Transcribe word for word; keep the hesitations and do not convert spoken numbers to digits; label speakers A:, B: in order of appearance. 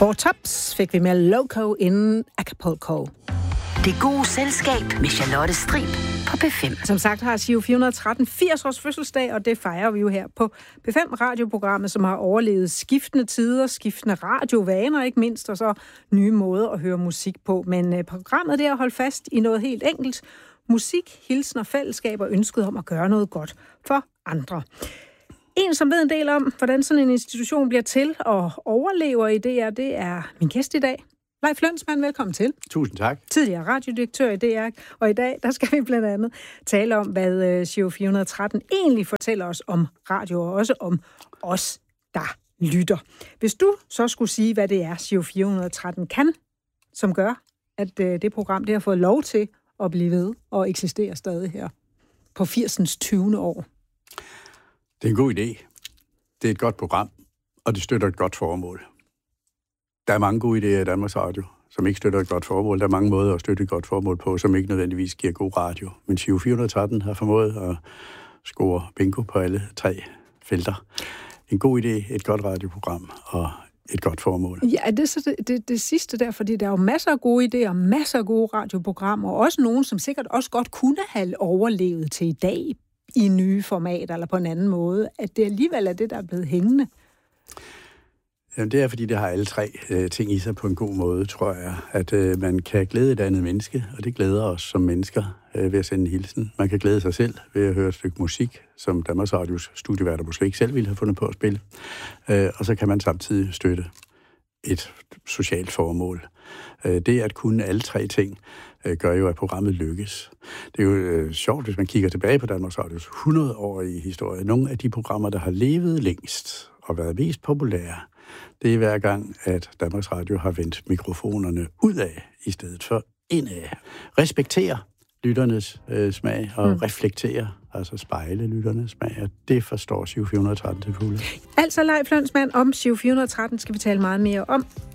A: Four Tops fik vi med Loco in Acapulco.
B: Det gode selskab med Charlotte Strib på P fem.
A: Som sagt har Giro fire hundrede og tretten firs års fødselsdag, og det fejrer vi jo her på P fem radioprogrammet, som har overlevet skiftende tider, skiftende radiovaner ikke mindst, og så nye måder at høre musik på. Men uh, programmet der holdt fast i noget helt enkelt. Musik, hilsen og fællesskab og ønsket om at gøre noget godt for andre. En, som ved en del om, hvordan sådan en institution bliver til og overlever i D R, det er min gæst i dag. Leif Lønsmann, velkommen til.
C: Tusind tak.
A: Tidligere radiodirektør i D R, og i dag der skal vi blandt andet tale om, hvad Giro fire hundrede og tretten egentlig fortæller os om radio, og også om os, der lytter. Hvis du så skulle sige, hvad det er, Giro fire hundrede og tretten kan, som gør, at det program det har fået lov til at blive ved og eksistere stadig her på firsens tyvende år.
C: Det er en god idé. Det er et godt program, og det støtter et godt formål. Der er mange gode idéer i Danmarks Radio, som ikke støtter et godt formål. Der er mange måder at støtte et godt formål på, som ikke nødvendigvis giver god radio. Men Giro fire hundrede og tretten har formået at score bingo på alle tre felter. En god idé, et godt radioprogram og et godt formål.
A: Ja, det er så det, det, det sidste der, fordi der er jo masser af gode idéer, masser af gode radioprogrammer, og også nogen, som sikkert også godt kunne have overlevet til i dag i nye formater eller på en anden måde, at det alligevel er det, der er blevet hængende.
C: Jamen, det er, fordi det har alle tre øh, ting i sig på en god måde, tror jeg. At øh, man kan glæde et andet menneske, og det glæder os som mennesker øh, ved at sende en hilsen. Man kan glæde sig selv ved at høre et stykke musik, som Danmarks Radios studieværter måske ikke selv ville have fundet på at spille. Øh, og så kan man samtidig støtte et socialt formål. Øh, det at kunne alle tre ting øh, gør jo, at programmet lykkes. Det er jo øh, sjovt, hvis man kigger tilbage på Danmarks Radios hundrede-årige historie. Nogle af de programmer, der har levet længst og været mest populære, det er hver gang, at Danmarks Radio har vendt mikrofonerne ud af, i stedet for indad. Respektere lytternes øh, smag, og mm. reflektere, altså spejle lytternes smag, og det forstår Giro fire hundrede og tretten til fulde.
A: Altså Leif Lønsmann, om Giro fire hundrede og tretten skal vi tale meget mere om